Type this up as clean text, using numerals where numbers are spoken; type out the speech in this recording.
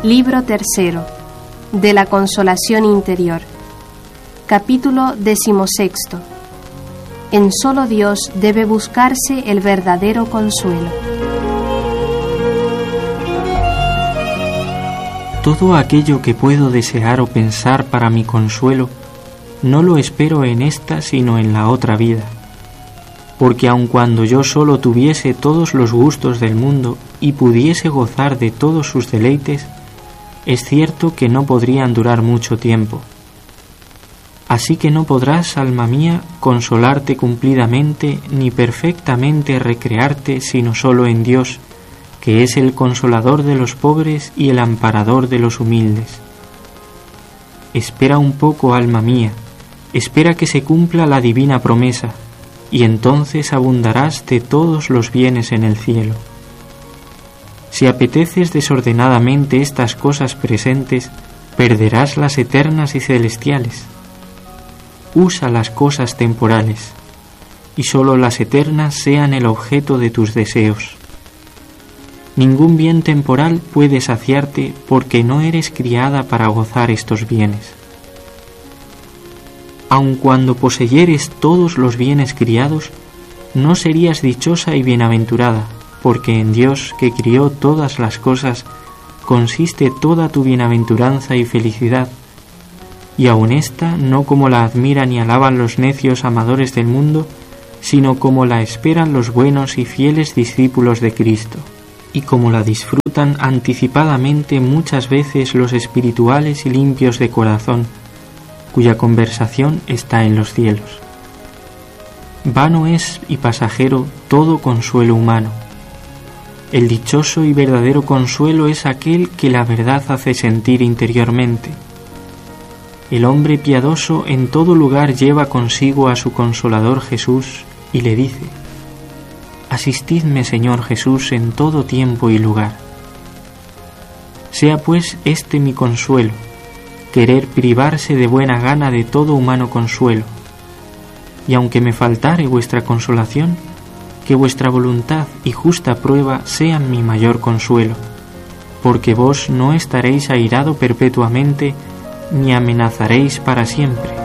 Libro tercero de la Consolación Interior. Capítulo 16. En solo Dios debe buscarse el verdadero consuelo. Todo aquello que puedo desear o pensar para mi consuelo, no lo espero en esta sino en la otra vida. Porque aun cuando yo solo tuviese todos los gustos del mundo y pudiese gozar de todos sus deleites, es cierto que no podrían durar mucho tiempo. Así que no podrás, alma mía, consolarte cumplidamente ni perfectamente recrearte sino solo en Dios, que es el consolador de los pobres y el amparador de los humildes. Espera un poco, alma mía, espera que se cumpla la divina promesa, y entonces abundarás de todos los bienes en el cielo. Si apeteces desordenadamente estas cosas presentes, perderás las eternas y celestiales. Usa las cosas temporales, y sólo las eternas sean el objeto de tus deseos. Ningún bien temporal puede saciarte porque no eres criada para gozar estos bienes. Aun cuando poseyeres todos los bienes criados, no serías dichosa y bienaventurada, porque en Dios, que crió todas las cosas, consiste toda tu bienaventuranza y felicidad, y aun ésta no como la admiran y alaban los necios amadores del mundo, sino como la esperan los buenos y fieles discípulos de Cristo, y como la disfrutan anticipadamente muchas veces los espirituales y limpios de corazón, cuya conversación está en los cielos. Vano es y pasajero todo consuelo humano. El dichoso y verdadero consuelo es aquel que la verdad hace sentir interiormente. El hombre piadoso en todo lugar lleva consigo a su Consolador Jesús y le dice: Asistidme, Señor Jesús, en todo tiempo y lugar. Sea pues este mi consuelo, querer privarse de buena gana de todo humano consuelo, y aunque me faltare vuestra consolación, que vuestra voluntad y justa prueba sean mi mayor consuelo, porque vos no estaréis airado perpetuamente, ni amenazaréis para siempre.